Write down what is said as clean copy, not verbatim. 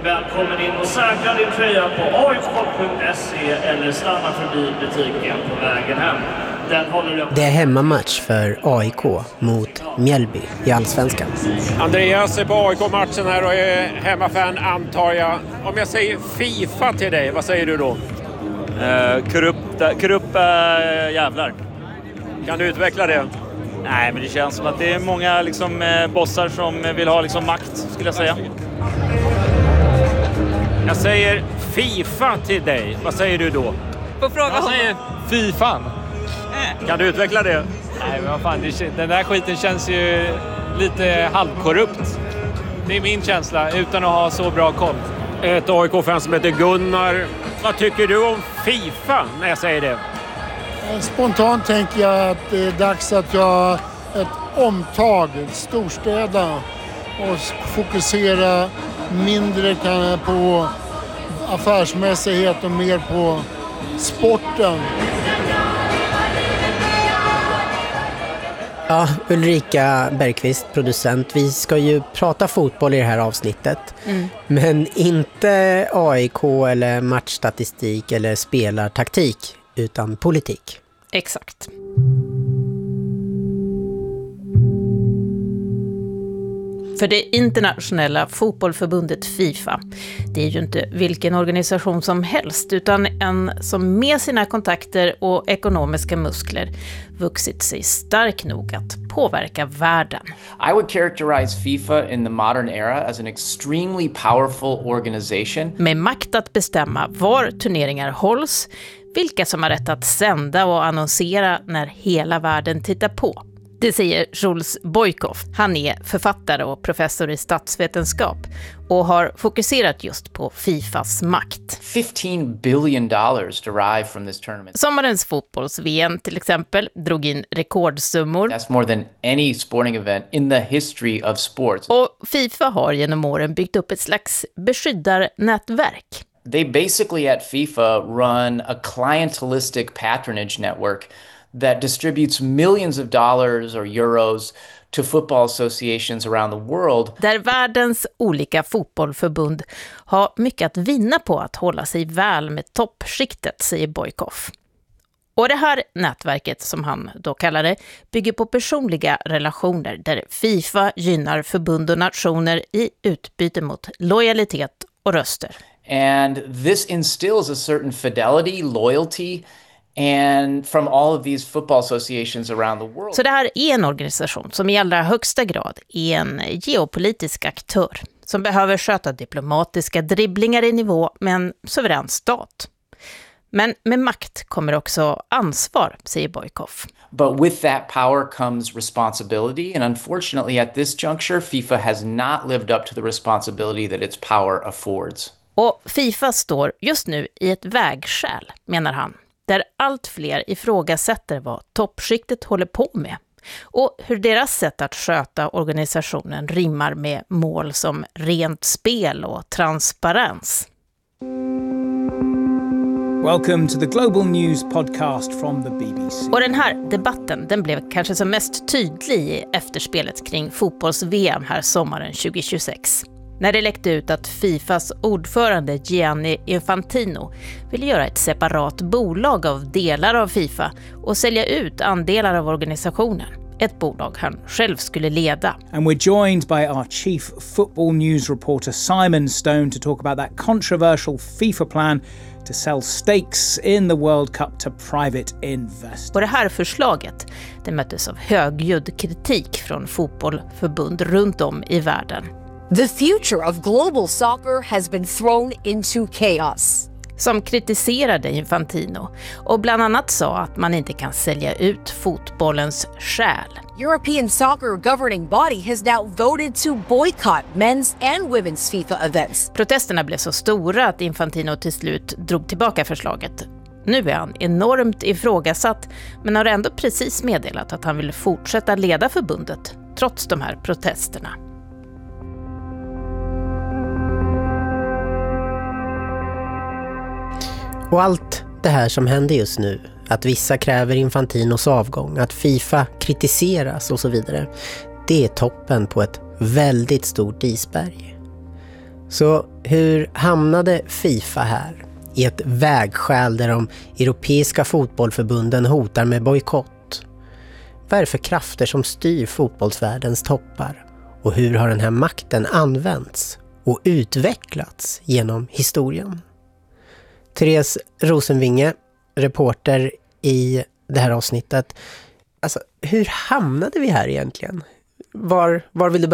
Välkommen in och säkra din tröja på aiksport.se eller stanna förbi butiken på vägen hem. Det är hemmamatch för AIK mot Mjällby i Allsvenskan. Andreas är på AIK-matchen här och är hemmafan, antar jag. Om jag säger FIFA till dig, vad säger du då? Korrupt jävlar. Kan du utveckla det? Nej, men det känns som att det är många bossar som vill ha makt, skulle jag säga. Jag säger FIFA till dig, vad säger du då? På fråga jag säger FIFA. Kan du utveckla det? Nej, men vad fan, den där skiten känns ju lite halvkorrupt. Det är min känsla, utan att ha så bra koll. Ett AIK-fan som heter Gunnar. Vad tycker du om FIFA när jag säger det? Spontant tänker jag att det är dags att göra ett omtag, storstäderna, och fokusera mindre på affärsmässighet och mer på sporten. Ja, Ulrika Bergqvist, producent. Vi ska ju prata fotboll i det här avsnittet. Men inte AIK eller matchstatistik eller spelartaktik, utan politik. Exakt. För det internationella fotbollförbundet FIFA, det är ju inte vilken organisation som helst, utan en som med sina kontakter och ekonomiska muskler vuxit sig stark nog att påverka världen. I would characterize FIFA in the modern era as an extremely powerful organization. Med makt att bestämma var turneringar hålls, vilka som har rätt att sända och annonsera när hela världen tittar på. Det säger Jules Boykoff. Han är författare och professor i statsvetenskap och har fokuserat just på FIFAs makt. $15 billion derive from this tournament. Sommarens fotbolls-VM till exempel drog in rekordsummor. That's more than any sporting event in the history of sports. Och FIFA har genom åren byggt upp ett slags beskyddarnätverk. They basically at FIFA run a clientelistic patronage network that distributes millions of dollars or euros to football associations around the world. Där världens olika fotbollförbund har mycket att vinna på att hålla sig väl med toppskiktet, säger Boykoff. Och det här nätverket, som han då kallar det, bygger på personliga relationer där FIFA gynnar förbund och nationer i utbyte mot lojalitet och röster. And this instills a certain fidelity, loyalty, and from all of these football associations around the world. Så det här är en organisation som i allra högsta grad är en geopolitisk aktör som behöver sköta diplomatiska dribblingar i nivå med en suverän stat. Men med makt kommer också ansvar, säger Boykoff. But with that power comes responsibility, and unfortunately at this juncture FIFA has not lived up to the responsibility that its power affords. Och FIFA står just nu i ett vägskäl, menar han, där allt fler ifrågasätter vad toppskiktet håller på med och hur deras sätt att sköta organisationen rimmar med mål som rent spel och transparens. Welcome to the Global News podcast from the BBC. Och den här debatten, den blev kanske som mest tydlig i efterspelet kring fotbolls-VM här sommaren 2026. När det läckte ut att FIFAs ordförande Gianni Infantino ville göra ett separat bolag av delar av FIFA och sälja ut andelar av organisationen. Ett bolag han själv skulle leda. And we're joined by our chief football news reporter Simon Stone to talk about that controversial FIFA plan to sell stakes in the World Cup to private investors. Och det här förslaget, det möttes av högljudd kritik från fotbollförbund runt om i världen. The future of global soccer has been thrown into chaos. Som kritiserade Infantino och bland annat sa att man inte kan sälja ut fotbollens själ. European soccer governing body has now voted to boycott men's and women's FIFA events. Protesterna blev så stora att Infantino till slut drog tillbaka förslaget. Nu är han enormt ifrågasatt, men har ändå precis meddelat att han vill fortsätta leda förbundet trots de här protesterna. Och allt det här som händer just nu, att vissa kräver Infantinos avgång, att FIFA kritiseras och så vidare, det är toppen på ett väldigt stort isberg. Så hur hamnade FIFA här? I ett vägskäl där de europeiska fotbollförbunden hotar med bojkott. Vad är det för krafter som styr fotbollsvärldens toppar? Och hur har den här makten använts och utvecklats genom historien? Therese Rosenvinge, reporter i det här avsnittet. Alltså, hur hamnade vi här egentligen? Var vill du börja?